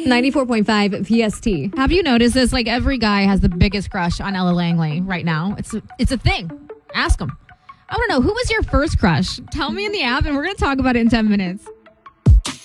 94.5 PST. Have you noticed this? Like, every guy has the biggest crush on Ella Langley right now. It's a thing. Ask them. I want to know, who was your first crush? Tell me in the app, and we're going to talk about it in 10 minutes.